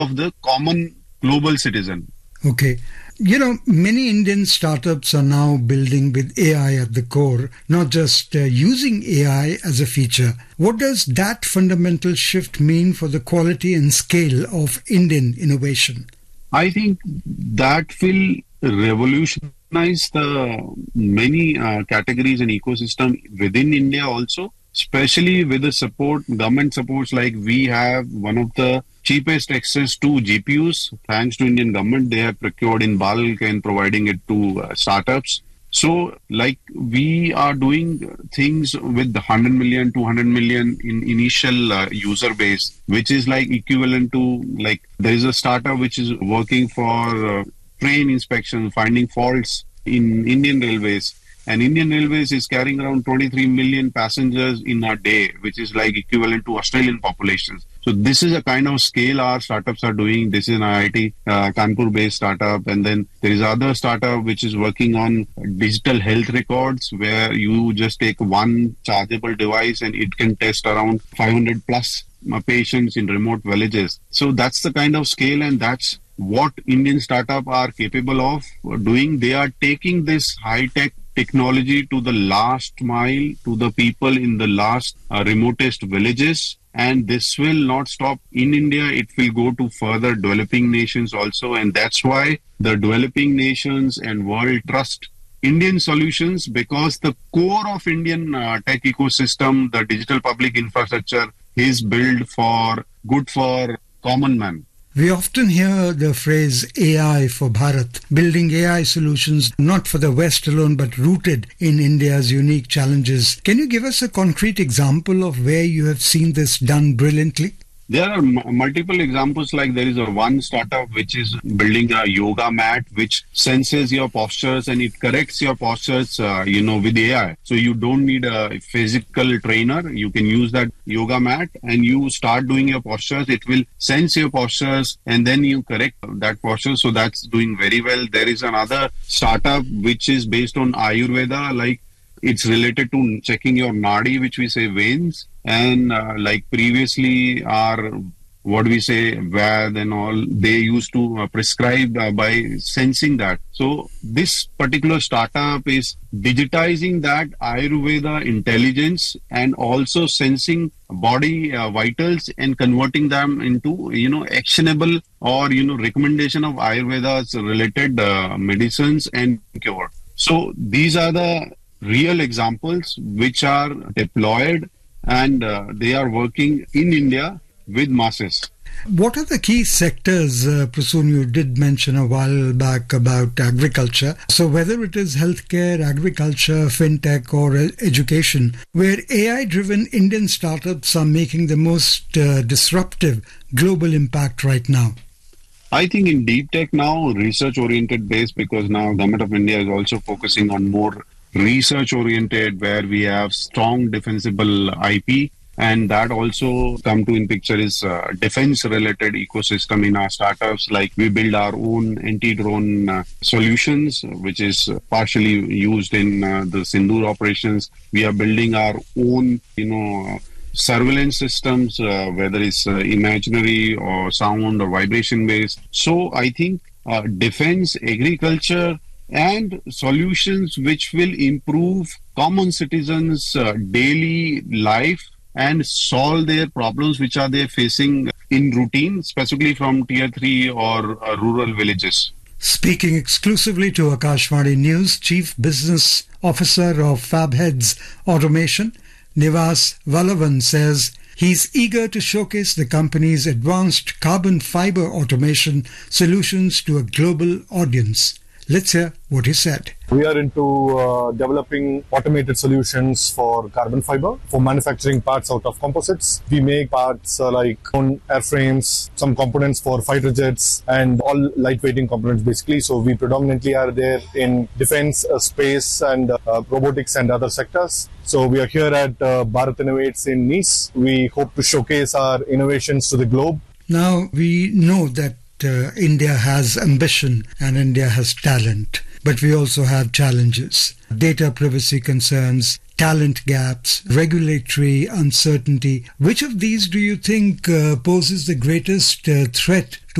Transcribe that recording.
of the common global citizen. Okay. Many Indian startups are now building with AI at the core, not just using AI as a feature. What does that fundamental shift mean for the quality and scale of Indian innovation? I think that will revolutionize the many categories and ecosystem within India also, especially with the support, government supports, like we have one of the cheapest access to GPUs. Thanks to Indian government, they have procured in bulk and providing it to startups. So, like, we are doing things with 100 million, 200 million in initial user base, which is like equivalent to, like, there is a startup which is working for train inspection, finding faults in Indian Railways. And Indian Railways is carrying around 23 million passengers in a day, which is like equivalent to Australian populations. So this is a kind of scale our startups are doing. This is an IIT Kanpur-based startup. And then there is other startup which is working on digital health records, where you just take one chargeable device and it can test around 500 plus patients in remote villages. So that's the kind of scale, and that's what Indian startups are capable of doing. They are taking this high-tech technology to the last mile, to the people in the last remotest villages. And this will not stop in India. It will go to further developing nations also. And that's why the developing nations and world trust Indian solutions, because the core of Indian tech ecosystem, the digital public infrastructure, is built for good for common man. We often hear the phrase AI for Bharat, building AI solutions not for the West alone but rooted in India's unique challenges. Can you give us a concrete example of where you have seen this done brilliantly? There are multiple examples. Like there is one startup which is building a yoga mat which senses your postures and it corrects your postures, with AI. So you don't need a physical trainer. You can use that yoga mat and you start doing your postures. It will sense your postures and then you correct that posture. So that's doing very well. There is another startup which is based on Ayurveda, like it's related to checking your nadi, which we say veins. And like previously our, what we say, Vaid and all, they used to prescribe by sensing that. So this particular startup is digitizing that Ayurveda intelligence and also sensing body vitals and converting them into, actionable or, recommendation of Ayurveda's related medicines and cure. So these are the real examples which are deployed and they are working in India with masses. What are the key sectors, Prasoon, you did mention a while back about agriculture. So whether it is healthcare, agriculture, fintech or education, where AI-driven Indian startups are making the most disruptive global impact right now? I think in deep tech now, research-oriented base, because now Government of India is also focusing on more research-oriented, where we have strong defensible IP, and that also come to in picture is defense-related ecosystem in our startups. Like we build our own anti-drone solutions, which is partially used in the Sindoor operations. We are building our own, surveillance systems, whether it's imaginary or sound or vibration based. So I think defense, agriculture, and solutions which will improve common citizens' daily life and solve their problems which are they facing in routine, specifically from tier 3 or rural villages. Speaking exclusively to Akashvani News, Chief Business Officer of Fabheads Automation, Nivas Vallavan, says he's eager to showcase the company's advanced carbon fiber automation solutions to a global audience. Let's hear what he said. We are into developing automated solutions for carbon fiber, for manufacturing parts out of composites. We make parts like airframes, some components for fighter jets, and all lightweighting components basically. So we predominantly are there in defense, space, and robotics and other sectors. So we are here at Bharat Innovates in Nice. We hope to showcase our innovations to the globe. Now we know that India has ambition and India has talent, but we also have challenges, data privacy concerns, talent gaps, regulatory uncertainty. Which of these do you think poses the greatest threat